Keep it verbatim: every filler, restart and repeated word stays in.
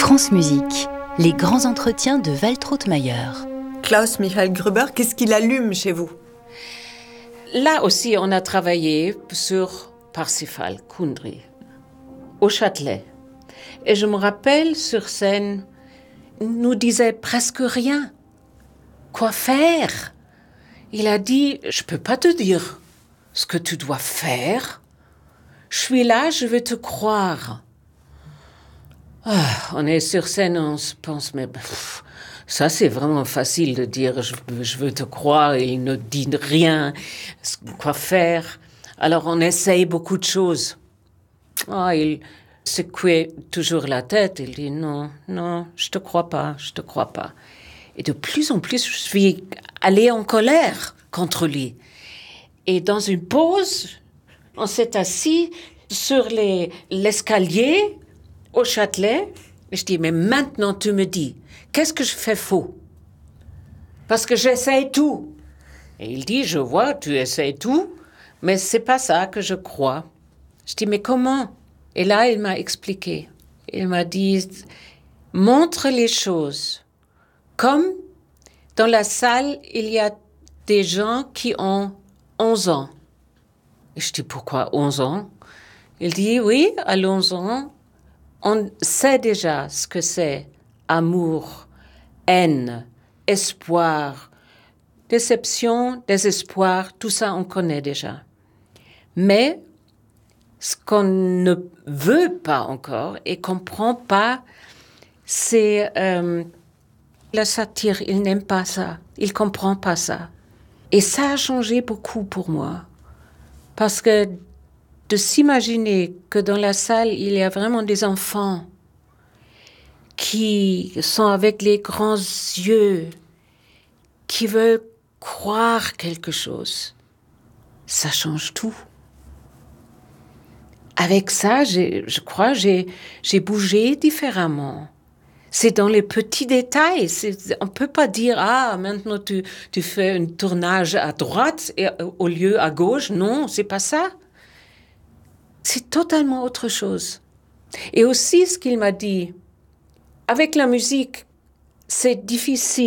France Musique, les grands entretiens de Waltraud Mayer. Klaus Michael Gruber, qu'est-ce qu'il allume chez vous? Là aussi, on a travaillé sur Parsifal, Kundry, au Châtelet. Et je me rappelle, sur scène, il nous disait presque rien. Quoi faire? Il a dit, je peux pas te dire ce que tu dois faire. Je suis là, je vais te croire. Ah, on est sur scène, on se pense, mais pff, ça c'est vraiment facile de dire je, je veux te croire et il ne dit rien, quoi faire. Alors on essaye beaucoup de choses. Ah, il secouait toujours la tête, il dit non, non, je te crois pas, je te crois pas. Et de plus en plus, je suis allée en colère contre lui. Et dans une pause, on s'est assis sur les, l'escalier au Châtelet. Et je dis, mais maintenant tu me dis, qu'est-ce que je fais faux? Parce que j'essaye tout. Et il dit, je vois, tu essayes tout, mais c'est pas ça que je crois. Je dis, mais comment? Et là, il m'a expliqué. Il m'a dit, montre les choses. Comme dans la salle, il y a des gens qui ont onze ans. Et je dis, pourquoi onze ans? Il dit, oui, à onze ans, on sait déjà ce que c'est amour, haine, espoir, déception, désespoir, tout ça on connaît déjà. Mais ce qu'on ne veut pas encore et comprend pas, c'est euh, la satire. Il n'aime pas ça, il comprend pas ça. Et ça a changé beaucoup pour moi. Parce que de s'imaginer que dans la salle, il y a vraiment des enfants qui sont avec les grands yeux, qui veulent croire quelque chose, ça change tout. Avec ça, j'ai, je crois, j'ai, j'ai bougé différemment. C'est dans les petits détails. C'est, on ne peut pas dire, ah, maintenant tu, tu fais un tournage à droite et, au lieu à gauche. Non, c'est pas ça. C'est totalement autre chose. Et aussi, ce qu'il m'a dit, avec la musique, c'est difficile.